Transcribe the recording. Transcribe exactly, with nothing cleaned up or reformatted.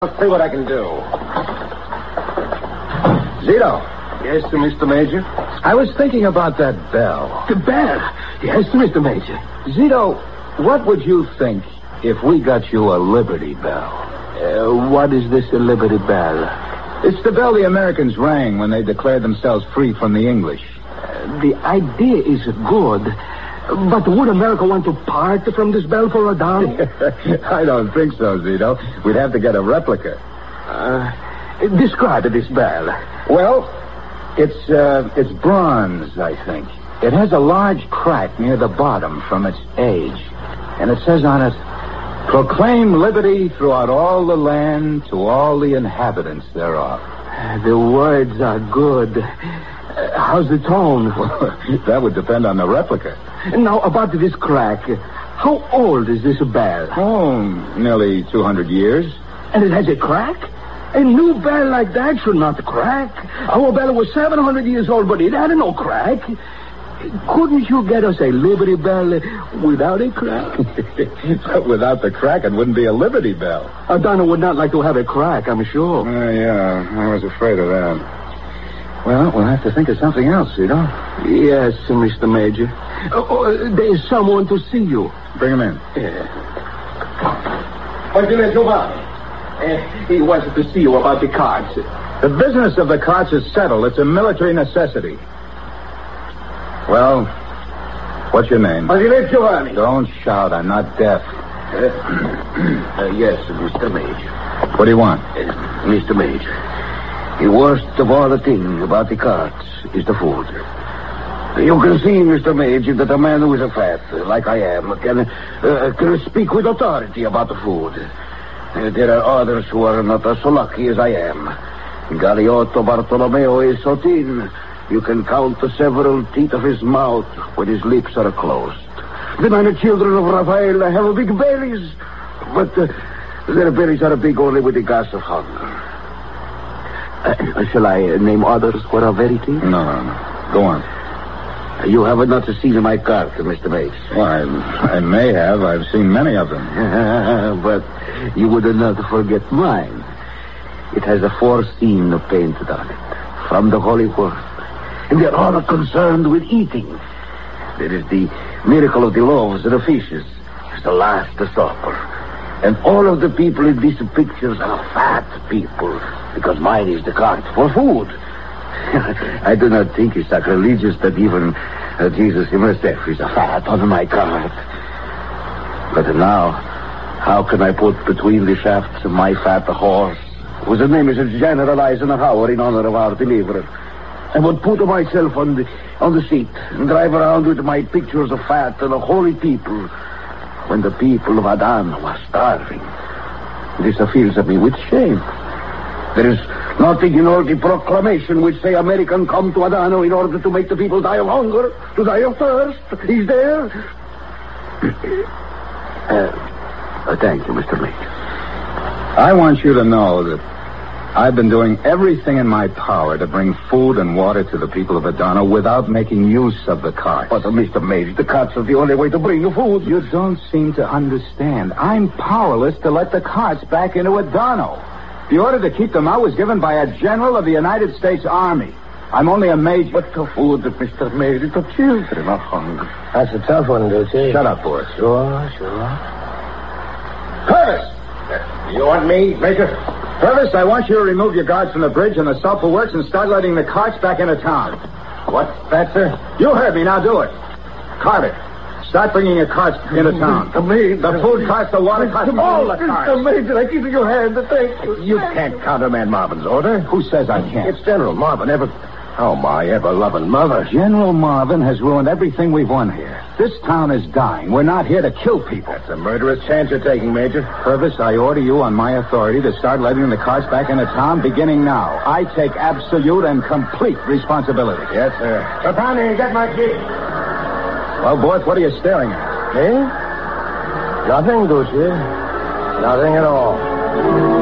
Let's see what I can do. Zito. Yes, sir, Mister Major? I was thinking about that bell. The bell? Yes, sir, Mister Major. Zito, what would you think if we got you a Liberty Bell? Uh, what is this, a Liberty Bell? It's the bell the Americans rang when they declared themselves free from the English. Uh, the idea is good, but would America want to part from this bell for a dollar? I don't think so, Zito. We'd have to get a replica. Uh, describe this bell. Well, it's, uh, it's bronze, I think. It has a large crack near the bottom from its age. And it says on it, "Proclaim liberty throughout all the land to all the inhabitants thereof." The words are good. Uh, how's the tone? That would depend on the replica. Now, about this crack. How old is this bell? Oh, nearly two hundred years. And it has a crack? A new bell like that should not crack. Our bell was seven hundred years old, but it had no crack. Couldn't you get us a Liberty Bell without a crack? But without the crack, it wouldn't be a Liberty Bell. Adana would not like to have a crack, I'm sure. Uh, yeah, I was afraid of that. Well, we'll have to think of something else, you know? Yes, Mister Major. Oh, oh, there is someone to see you. Bring him in. Yeah. What do you want? Uh, he wants to see you about the cards. The business of the carts is settled. It's a military necessity. Well, what's your name? Giovanni. Don't shout. I'm not deaf. Uh, uh, yes, Mister Major. What do you want? Uh, Mister Major, the worst of all the thing about the carts is the food. You can see, Mister Major, that a man who is a fat, like I am, can, uh, can speak with authority about the food. Uh, there are others who are not so lucky as I am. Galeotto Bartolomeo is so thin, you can count the several teeth of his mouth when his lips are closed. The nine children of Raphael have big bellies, but uh, their bellies are big only with the gas of hunger. Uh, shall I name others who are very thin? No, no, no. Go on. You have not seen my cart, Mister Bates. Well, I, I may have. I've seen many of them. But you would not forget mine. It has a four-scene painted on it, from the Holy Word. And they're all concerned with eating. There is the miracle of the loaves and the fishes. It's the Last Supper. And all of the people in these pictures are fat people, because mine is the cart for food. I do not think it's sacrilegious that even uh, Jesus himself is a fat on my cart. But now, how can I put between the shafts my fat horse, whose name is General Eisenhower in honor of our deliverer? I would put myself on the on the seat and drive around with my pictures of fat and the holy people when the people of Adana were starving. This fills me with shame. There is nothing in all the proclamation which say American come to Adana in order to make the people die of hunger, to die of thirst. Is there? uh, uh, thank you, Mister Major. I want you to know that I've been doing everything in my power to bring food and water to the people of Adana without making use of the carts. But, uh, Mister Major, the carts are the only way to bring the food. You don't seem to understand. I'm powerless to let the carts back into Adana. The order to keep them out was given by a general of the United States Army. I'm only a major. But the food, Mister Major, the children are hungry. That's a tough one, Lucy. Shut up, boys. Sure, sure. Purvis! You want me, Major? Purvis, I want you to remove your guards from the bridge and the sulfur works and start letting the carts back into town. What's that, sir? You heard me. Now do it. Carter, start bringing your carts into town. The Major. The food carts, the water carts, all the carts. The Major, I give you your hand. Thank you. You can't countermand Marvin's order. Who says I can't? It's General Marvin. Ever... Oh, my ever-loving mother. General Marvin has ruined everything we've won here. This town is dying. We're not here to kill people. That's a murderous chance you're taking, Major. Purvis, I order you on my authority to start letting the carts back into town beginning now. I take absolute and complete responsibility. Yes, sir. Trapani, get my key. Well, boys, what are you staring at? Eh? Nothing, Lucy. Nothing at all.